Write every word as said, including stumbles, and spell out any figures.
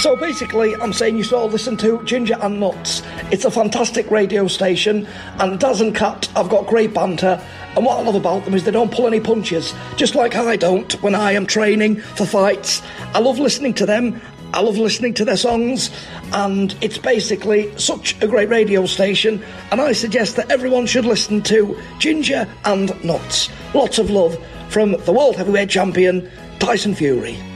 So basically, I'm saying you should all listen to Ginger and Nuts. It's a fantastic radio station, and Daz and Kat have got great banter, and what I love about them is they don't pull any punches, just like I don't when I am training for fights. I love listening to them, I love listening to their songs, and it's basically such a great radio station, and I suggest that everyone should listen to Ginger and Nuts. Lots of love from the World Heavyweight Champion, Tyson Fury.